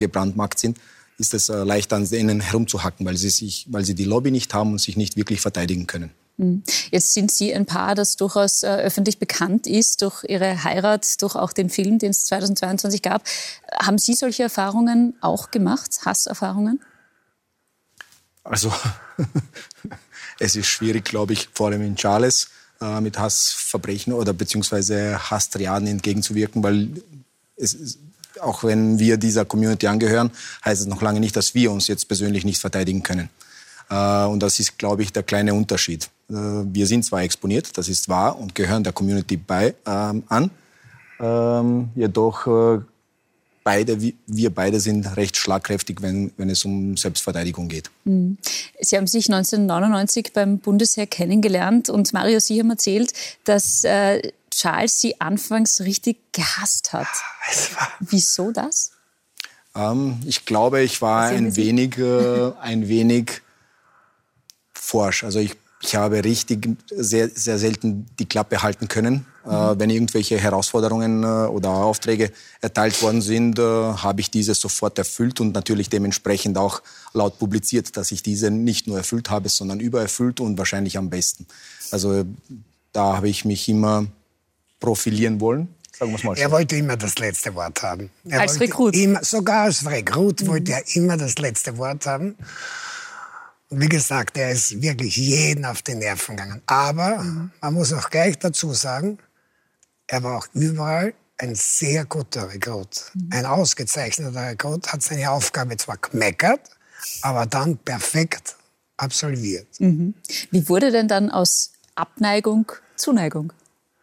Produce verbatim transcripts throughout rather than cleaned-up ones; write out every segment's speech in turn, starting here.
gebrandmarkt sind, ist es äh, leicht an denen herumzuhacken, weil sie, sich, weil sie die Lobby nicht haben und sich nicht wirklich verteidigen können. Jetzt sind Sie ein Paar, das durchaus äh, öffentlich bekannt ist, durch Ihre Heirat, durch auch den Film, den es zweitausendzweiundzwanzig gab. Haben Sie solche Erfahrungen auch gemacht, Hasserfahrungen? Also, es ist schwierig, glaube ich, vor allem in Charles, äh, mit Hassverbrechen oder beziehungsweise Hasstriaden entgegenzuwirken, weil es ist, auch wenn wir dieser Community angehören, heißt es noch lange nicht, dass wir uns jetzt persönlich nicht verteidigen können. Äh, und das ist, glaube ich, der kleine Unterschied. Äh, wir sind zwar exponiert, das ist wahr, und gehören der Community bei, ähm, an, ähm, jedoch äh, beide, wir beide sind recht schlagkräftig, wenn, wenn es um Selbstverteidigung geht. Mhm. Sie haben sich neunzehnhundertneunundneunzig beim Bundesheer kennengelernt und Mario, Sie haben erzählt, dass äh, Charles Sie anfangs richtig gehasst hat. Es war Wieso das? Ähm, ich glaube, ich war ein wenig, äh, ein wenig forsch. Also ich, ich habe richtig sehr, sehr selten die Klappe halten können. Mhm. Äh, wenn irgendwelche Herausforderungen äh, oder Aufträge erteilt worden sind, äh, habe ich diese sofort erfüllt und natürlich dementsprechend auch laut publiziert, dass ich diese nicht nur erfüllt habe, sondern übererfüllt und wahrscheinlich am besten. Also da habe ich mich immer profilieren wollen. Sagen wir's mal so. Er wollte immer das letzte Wort haben. Er als Rekrut? Immer, sogar als Rekrut mhm. wollte er immer das letzte Wort haben. Und wie gesagt, er ist wirklich jeden auf die Nerven gegangen. Aber mhm. man muss auch gleich dazu sagen, er war auch überall ein sehr guter Rekrut. Mhm. Ein ausgezeichneter Rekrut, hat seine Aufgabe zwar gemeckert, aber dann perfekt absolviert. Mhm. Wie wurde denn dann aus Abneigung Zuneigung?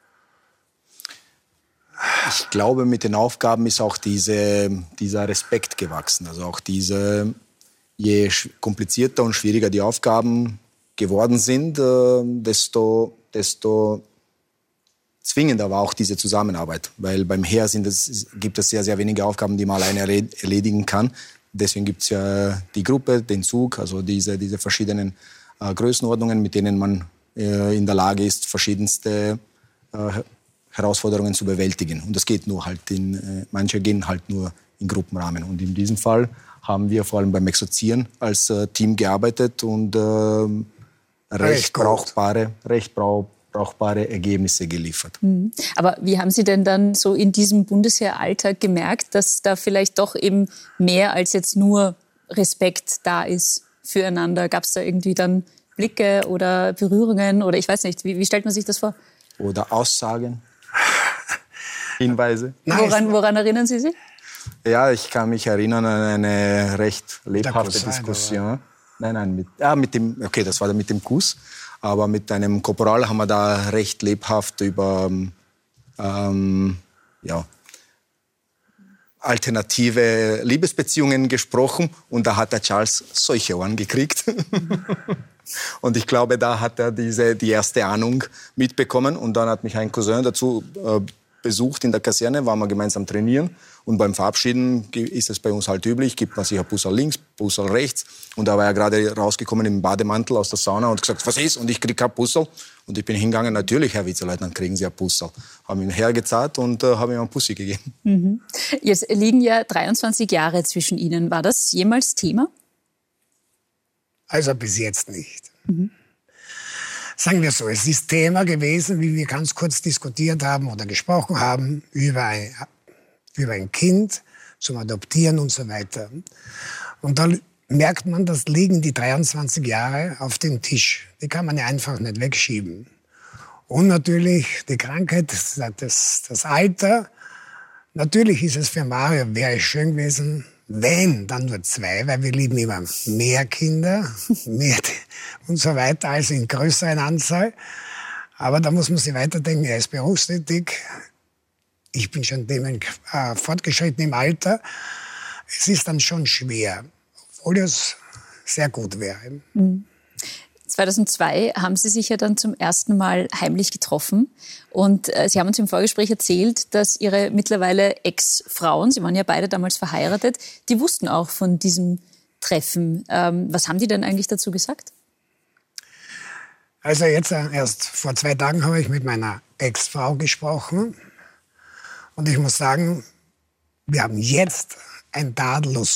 Ich glaube, mit den Aufgaben ist auch diese, dieser Respekt gewachsen. Also auch diese, je komplizierter und schwieriger die Aufgaben geworden sind, äh, desto, desto zwingender war auch diese Zusammenarbeit. Weil beim Heer sind es, gibt es sehr, sehr wenige Aufgaben, die man alleine erledigen kann. Deswegen gibt es ja die Gruppe, den Zug, also diese, diese verschiedenen äh, Größenordnungen, mit denen man äh, in der Lage ist, verschiedenste äh, Herausforderungen zu bewältigen. Und das geht nur halt in, äh, manche gehen halt nur in Gruppenrahmen. Und in diesem Fall haben wir vor allem beim Exorzieren als äh, Team gearbeitet und äh, recht, recht brauchbare, recht brauch, brauchbare Ergebnisse geliefert. Mhm. Aber wie haben Sie denn dann so in diesem Bundesheeralltag gemerkt, dass da vielleicht doch eben mehr als jetzt nur Respekt da ist füreinander? Gab es da irgendwie dann Blicke oder Berührungen oder ich weiß nicht, wie, wie stellt man sich das vor? Oder Aussagen? Hinweise. Woran, woran erinnern Sie sich? Ja, ich kann mich erinnern an eine recht lebhafte Diskussion. Nein, nein, mit, ja, mit dem, okay, das war mit dem Kuss. Aber mit einem Korporal haben wir da recht lebhaft über ähm, ja, alternative Liebesbeziehungen gesprochen. Und da hat der Charles solche Ohren gekriegt. Und ich glaube, da hat er diese, die erste Ahnung mitbekommen. Und dann hat mich ein Cousin dazu äh, besucht in der Kaserne, waren wir gemeinsam trainieren. Und beim Verabschieden ist es bei uns halt üblich, gibt man sich ein Pussel links, Pussel rechts. Und da war er gerade rausgekommen im Bademantel aus der Sauna und gesagt, was ist? Und ich kriege kein Pussel. Und ich bin hingegangen, natürlich, Herr Vizeleutnant, kriegen Sie ein Pussel. Haben ihn hergezahlt und äh, haben ihm einen Pussy gegeben. Mhm. Jetzt liegen ja dreiundzwanzig Jahre zwischen Ihnen. War das jemals Thema? Also bis jetzt nicht. Mhm. Sagen wir so, es ist Thema gewesen, wie wir ganz kurz diskutiert haben oder gesprochen haben, über ein, über ein Kind zum Adoptieren und so weiter. Und da merkt man, das liegen die dreiundzwanzig Jahre auf dem Tisch. Die kann man ja einfach nicht wegschieben. Und natürlich die Krankheit, das, das, das Alter. Natürlich ist es für Mario, wäre es schön gewesen, wenn, dann nur zwei, weil wir lieben immer mehr Kinder, mehr und so weiter, also in größeren Anzahl. Aber da muss man sich weiterdenken, er ist berufstätig, ich bin schon dem, äh, fortgeschritten im Alter. Es ist dann schon schwer, obwohl es sehr gut wäre. Mhm. zweitausendzwei haben Sie sich ja dann zum ersten Mal heimlich getroffen. Und äh, Sie haben uns im Vorgespräch erzählt, dass Ihre mittlerweile Ex-Frauen, Sie waren ja beide damals verheiratet, die wussten auch von diesem Treffen. Ähm, was haben die denn eigentlich dazu gesagt? Also jetzt äh, erst vor zwei Tagen habe ich mit meiner Ex-Frau gesprochen. Und ich muss sagen, wir haben jetzt ein tadellos